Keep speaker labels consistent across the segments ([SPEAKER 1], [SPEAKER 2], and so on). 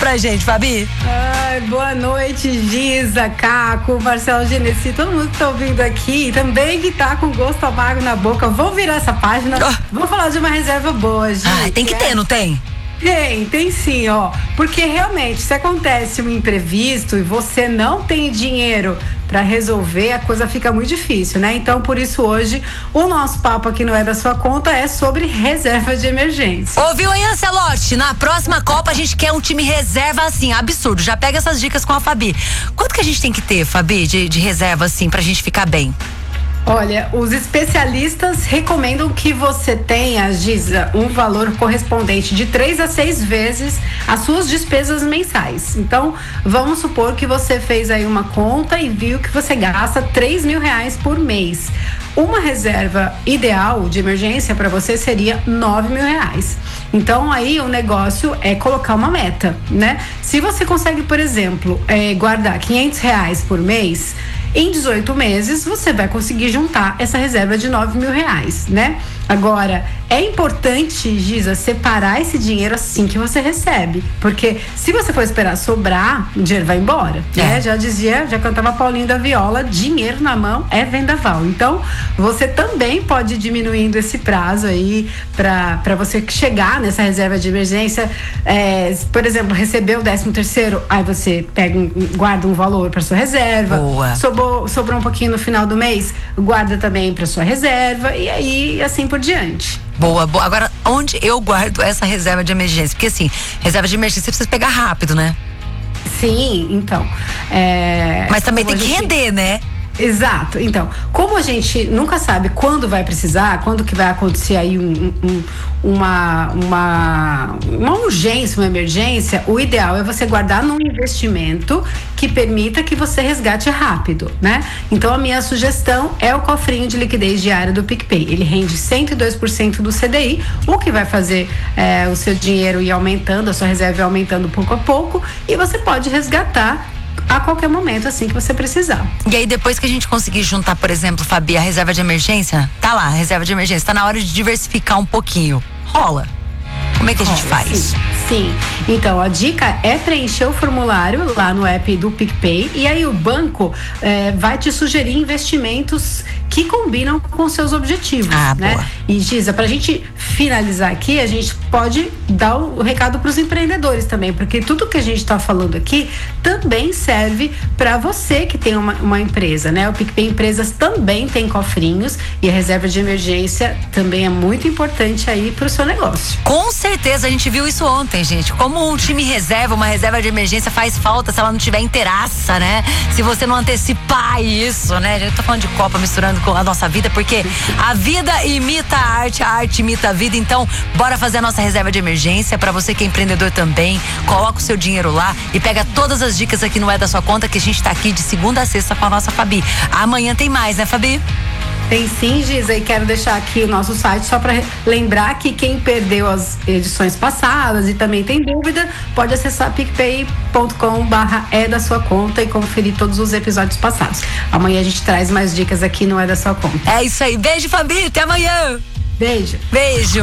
[SPEAKER 1] pra gente, Fabi?
[SPEAKER 2] Ai, boa noite, Giza, Caco, Marcelo Genesi, todo mundo que tá ouvindo aqui, também que tá com gosto amargo na boca. Vou virar essa página, vou falar de uma reserva boa, Giza.
[SPEAKER 1] Ah, tem que ter, não tem?
[SPEAKER 2] Tem sim, ó. Porque realmente, se acontece um imprevisto e você não tem dinheiro para resolver, a coisa fica muito difícil, né? Então, por isso, hoje, o nosso papo aqui no É da Sua Conta é sobre reserva de emergência.
[SPEAKER 1] Ouviu aí, Ancelotti? Na próxima Copa, a gente quer um time reserva, assim, absurdo. Já pega essas dicas com a Fabi. Quanto que a gente tem que ter, Fabi, de reserva, assim, pra gente ficar bem?
[SPEAKER 2] Olha, os especialistas recomendam que você tenha, Giza, um valor correspondente de 3 a 6 vezes as suas despesas mensais. Então, vamos supor que você fez aí uma conta e viu que você gasta R$3.000 por mês. Uma reserva ideal de emergência para você seria R$9.000. Então, aí o negócio é colocar uma meta, né? Se você consegue, por exemplo, guardar R$500 por mês, em 18 meses, você vai conseguir juntar essa reserva de R$9.000, né? Agora, é importante, Giza, separar esse dinheiro assim que você recebe. Porque se você for esperar sobrar, o dinheiro vai embora, né? Já cantava Paulinho da Viola, dinheiro na mão é vendaval. Então, você também pode ir diminuindo esse prazo aí para você chegar nessa reserva de emergência. Por exemplo, recebeu o 13º, aí você guarda um valor para sua reserva.
[SPEAKER 1] Boa.
[SPEAKER 2] Sobrou um pouquinho no final do mês, guarda também para sua reserva e aí assim por diante.
[SPEAKER 1] Boa. Agora, onde eu guardo essa reserva de emergência? Porque assim, reserva de emergência você precisa pegar rápido, né?
[SPEAKER 2] Sim, então.
[SPEAKER 1] Mas também tem que render, né?
[SPEAKER 2] Exato. Então, como a gente nunca sabe quando vai precisar, quando que vai acontecer aí uma urgência, uma emergência, o ideal é você guardar num investimento que permita que você resgate rápido, né? Então, a minha sugestão é o cofrinho de liquidez diária do PicPay. Ele rende 102% do CDI, o que vai fazer o seu dinheiro ir aumentando, a sua reserva ir aumentando pouco a pouco, e você pode resgatar a qualquer momento, assim que você precisar.
[SPEAKER 1] E aí, depois que a gente conseguir juntar, por exemplo, Fabi, a reserva de emergência, tá lá, a reserva de emergência, tá na hora de diversificar um pouquinho. Rola. Como é que a gente faz?
[SPEAKER 2] Sim. Então, a dica é preencher o formulário lá no app do PicPay e aí o banco vai te sugerir investimentos que combinam com seus objetivos, né?
[SPEAKER 1] Boa.
[SPEAKER 2] E Giza, pra gente finalizar aqui, a gente pode dar o recado pros empreendedores também, porque tudo que a gente tá falando aqui também serve para você que tem uma empresa, né? O PicPay Empresas também tem cofrinhos e a reserva de emergência também é muito importante aí pro seu negócio.
[SPEAKER 1] Com certeza, a gente viu isso ontem, gente. Como um time reserva, uma reserva de emergência faz falta se ela não tiver inteiraça, né? Se você não antecipar isso, né? A gente tá falando de Copa, misturando com a nossa vida, porque a vida imita a arte imita a vida. Então, bora fazer a nossa reserva de emergência. Pra você que é empreendedor também, coloca o seu dinheiro lá e pega todas as dicas aqui no É da Sua Conta, que a gente tá aqui de segunda a sexta com a nossa Fabi. Amanhã tem mais, né, Fabi?
[SPEAKER 2] Tem sim, Giza, e quero deixar aqui o nosso site só para lembrar que quem perdeu as edições passadas e também tem dúvida, pode acessar picpay.com/é da sua conta e conferir todos os episódios passados. Amanhã a gente traz mais dicas aqui no É da Sua Conta.
[SPEAKER 1] É isso aí. Beijo, Fabi. Até amanhã.
[SPEAKER 2] Beijo.
[SPEAKER 1] Beijo.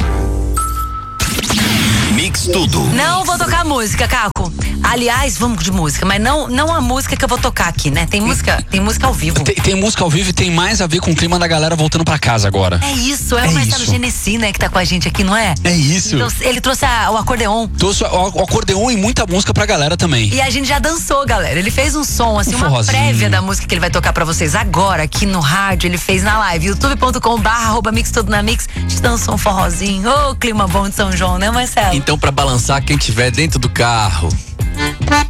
[SPEAKER 3] Mix Tudo.
[SPEAKER 1] Não vou tocar música, Caco. Aliás, vamos de música, mas não a música que eu vou tocar aqui, né? Tem música ao vivo.
[SPEAKER 4] Tem música ao vivo e tem mais a ver com o clima da galera voltando pra casa agora.
[SPEAKER 1] É isso, o Marcelo Genesi, né, que tá com a gente aqui, não é?
[SPEAKER 4] É isso.
[SPEAKER 1] Então, ele trouxe o acordeon.
[SPEAKER 4] Trouxe o acordeon e muita música pra galera também.
[SPEAKER 1] E a gente já dançou, galera. Ele fez um som, assim, uma
[SPEAKER 4] forrozinho.
[SPEAKER 1] prévia da música que ele vai tocar pra vocês agora, aqui no rádio. Ele fez na live, youtube.com/mix tudo na mix. A gente dançou um forrozinho. Ô, clima bom de São João, né, Marcelo?
[SPEAKER 5] Então, pra balançar quem tiver dentro do carro.